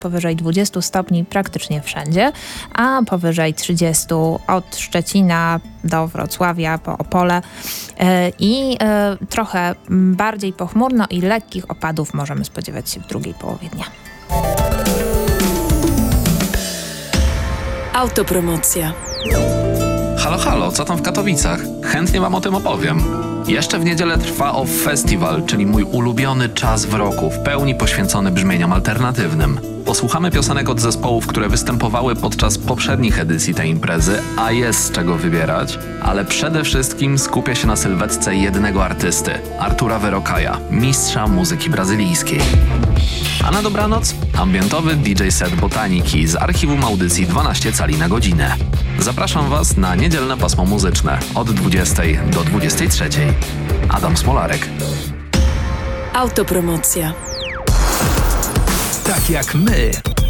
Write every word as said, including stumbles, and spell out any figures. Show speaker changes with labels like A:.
A: powyżej dwudziestu stopni praktycznie wszędzie, a powyżej trzydziestu od Szczecina do Wrocławia po Opole i trochę bardziej pochmurno i lekkich opadów możemy spodziewać się w drugiej połowie dnia.
B: Autopromocja.
C: Halo, halo, co tam w Katowicach? Chętnie wam o tym opowiem. Jeszcze w niedzielę trwa Off Festival, czyli mój ulubiony czas w roku, w pełni poświęcony brzmieniom alternatywnym. Posłuchamy piosenek od zespołów, które występowały podczas poprzednich edycji tej imprezy, a jest z czego wybierać, ale przede wszystkim skupia się na sylwetce jednego artysty, Artura Verocaya, mistrza muzyki brazylijskiej. A na dobranoc ambientowy D J set Botaniki z archiwum audycji dwanaście cali na godzinę. Zapraszam was na niedzielne pasmo muzyczne od dwudziestej do dwudziestej trzeciej. Adam Smolarek.
B: Autopromocja.
D: Tak jak my.